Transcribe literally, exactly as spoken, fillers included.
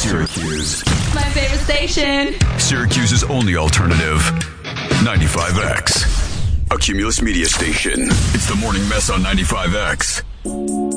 Syracuse. My favorite station. Syracuse's only alternative. ninety-five X. A Cumulus Media Station. It's the Morning Mess on ninety-five X.